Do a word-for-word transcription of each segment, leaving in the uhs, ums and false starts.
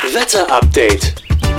Wetter-Update.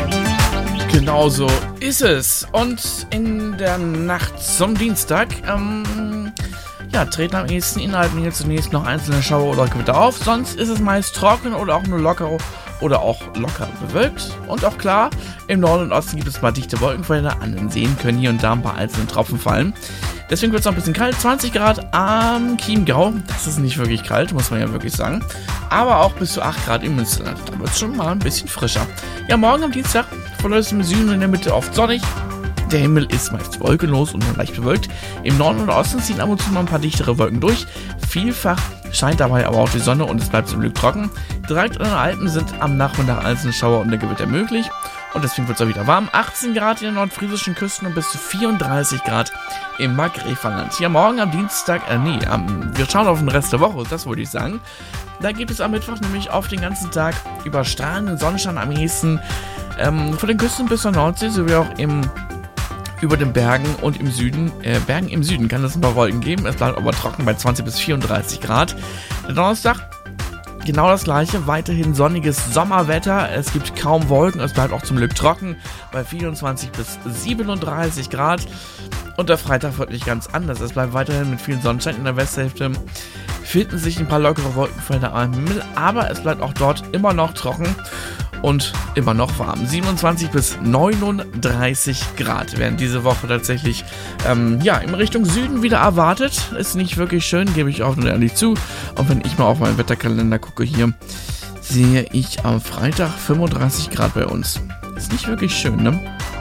Genau so ist es. Und in der Nacht zum Dienstag, ähm, ja, treten am ehesten innerhalb hier zunächst noch einzelne Schauer oder Gewitter auf. Sonst ist es meist trocken oder auch nur locker oder auch locker bewölkt. Und auch klar, im Norden und Osten gibt es mal dichte Wolkenfelder. An den Seen können hier und da ein paar einzelne Tropfen fallen. Deswegen wird es noch ein bisschen kalt. zwanzig Grad am Chiemgau. Das ist nicht wirklich kalt, muss man ja wirklich sagen. Aber auch bis zu acht Grad im Münsterland. Da wird es schon mal ein bisschen frischer. Ja, morgen am Dienstag verläuft es im Süden und in der Mitte oft sonnig. Der Himmel ist meist wolkenlos und nur leicht bewölkt. Im Norden und Osten ziehen ab und zu mal ein paar dichtere Wolken durch. Vielfach scheint dabei aber auch die Sonne und es bleibt zum Glück trocken. Direkt in den Alpen sind am Nachmittag einzelne Schauer und der Gewitter möglich. Und deswegen wird es auch wieder warm. achtzehn Grad in den nordfriesischen Küsten und bis zu vierunddreißig Grad im Markgräflerland. Ja, morgen am Dienstag, äh nee, ähm, wir schauen auf den Rest der Woche, das wollte ich sagen. Da gibt es am Mittwoch nämlich auf den ganzen Tag über strahlenden Sonnenschein am ehesten ähm, von den Küsten bis zur Nordsee, sowie auch im über den Bergen und im Süden, äh, Bergen im Süden kann es ein paar Wolken geben. Es bleibt aber trocken bei zwanzig bis vierunddreißig Grad. Der Donnerstag, genau das gleiche, weiterhin sonniges Sommerwetter. Es gibt kaum Wolken, es bleibt auch zum Glück trocken bei vierundzwanzig bis siebenunddreißig Grad. Und der Freitag wird nicht ganz anders. Es bleibt weiterhin mit viel Sonnenschein in der Westhälfte. Finden sich ein paar lockere Wolkenfelder am Himmel, aber es bleibt auch dort immer noch trocken und immer noch warm. siebenundzwanzig bis neununddreißig Grad werden diese Woche tatsächlich ähm, ja, in Richtung Süden wieder erwartet. Ist nicht wirklich schön, gebe ich auch nur ehrlich zu. Und wenn ich mal auf meinen Wetterkalender gucke hier, sehe ich am Freitag fünfunddreißig Grad bei uns. Ist nicht wirklich schön, ne?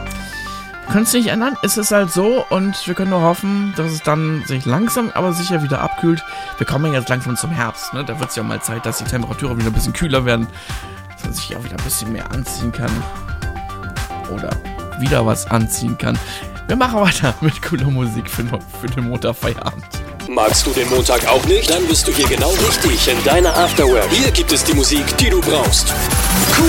Können es nicht ändern, es ist halt so und wir können nur hoffen, dass es dann sich langsam, aber sicher wieder abkühlt. Wir kommen ja jetzt langsam zum Herbst, ne? Da wird es ja mal Zeit, dass die Temperaturen wieder ein bisschen kühler werden, dass man sich auch wieder ein bisschen mehr anziehen kann oder wieder was anziehen kann. Wir machen weiter mit cooler Musik für, für den Montagfeierabend. Magst du den Montag auch nicht? Dann bist du hier genau richtig in deiner Afterwork. Hier gibt es die Musik, die du brauchst. Cool.